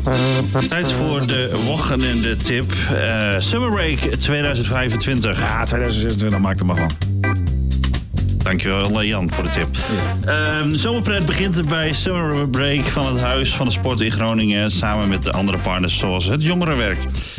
Tijd voor de wochende tip. Summer Break 2025. Ja, 2026 maakt er maar van. Dankjewel Jan voor de tip. Zomerpret begint bij Summer Break van het Huis van de Sport in Groningen... samen met de andere partners zoals het Jongerenwerk.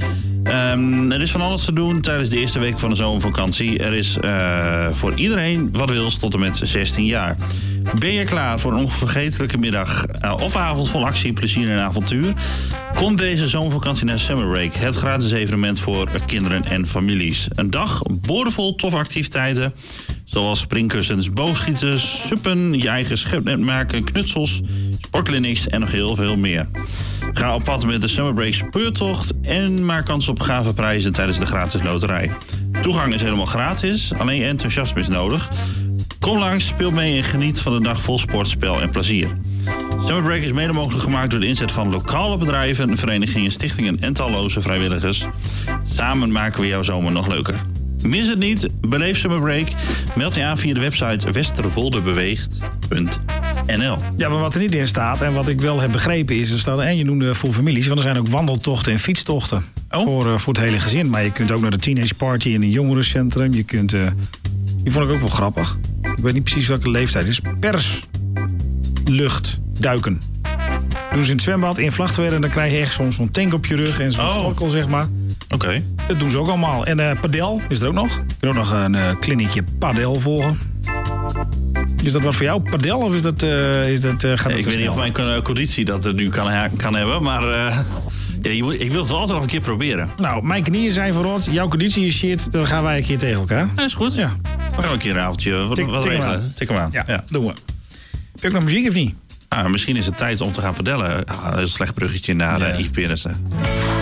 Er is van alles te doen tijdens de eerste week van de zomervakantie. Er is voor iedereen wat wils tot en met 16 jaar. Ben je klaar voor een onvergetelijke middag of avond vol actie, plezier en avontuur? Kom deze zomervakantie naar Summer Break. Het gratis evenement voor kinderen en families. Een dag boordevol toffe activiteiten... zoals springkussens, boogschieten, suppen, je eigen schepnet maken, knutsels, sportclinics en nog heel veel meer. Ga op pad met de Summer Break speurtocht en maak kans op gave prijzen tijdens de gratis loterij. Toegang is helemaal gratis, alleen enthousiasme is nodig. Kom langs, speel mee en geniet van een dag vol sport, spel en plezier. Summer Break is mede mogelijk gemaakt door de inzet van lokale bedrijven, verenigingen, stichtingen en talloze vrijwilligers. Samen maken we jouw zomer nog leuker. Mis het niet, beleef Summer Break. Meld je aan via de website westerwoldebeweegt.nl. Ja, maar wat er niet in staat en wat ik wel heb begrepen is... en je noemde voor families, want er zijn ook wandeltochten en fietstochten. Voor het hele gezin. Maar je kunt ook naar de teenage party in een jongerencentrum. Je kunt, die vond ik ook wel grappig. Ik weet niet precies welke leeftijd het is. Perslucht duiken. Doen ze in het zwembad in Vlachtwerk en dan krijg je echt zo'n tank op je rug en zo'n snorkel, zeg maar. Oké. Dat doen ze ook allemaal. En padel is er ook nog. Je kunt ook nog een kliniekje padel volgen. Is dat wat voor jou, padel? Of is dat, ik weet niet of mijn conditie dat nu kan hebben, maar ik wil het wel altijd nog een keer proberen. Nou, mijn knieën zijn verrot, jouw conditie is shit, dan gaan wij een keer tegen elkaar. Ja, is goed. Ja. We gaan een keer een avondje wat regelen. Tik hem aan. Ja, doen we. Heb je ook nog muziek of niet? Misschien is het tijd om te gaan padellen. Een slecht bruggetje naar Yves Perensen.